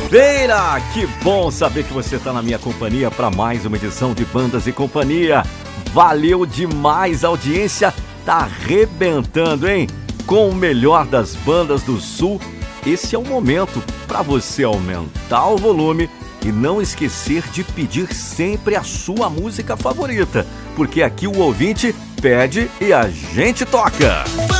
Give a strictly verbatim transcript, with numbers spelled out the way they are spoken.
quinta-feira! Que bom saber que você está na minha companhia para mais uma edição de Bandas e Companhia. Valeu demais, a audiência tá arrebentando, hein? Com o melhor das bandas do Sul, esse é o momento para você aumentar o volume e não esquecer de pedir sempre a sua música favorita, porque aqui o ouvinte pede e a gente toca.